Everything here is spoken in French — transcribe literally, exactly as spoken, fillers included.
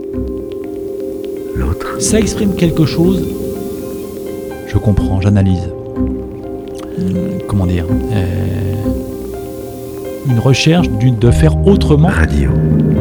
L'autre. Ça exprime quelque chose. Je comprends, j'analyse. Euh, comment dire euh, Une recherche d'une, de faire autrement. Radio.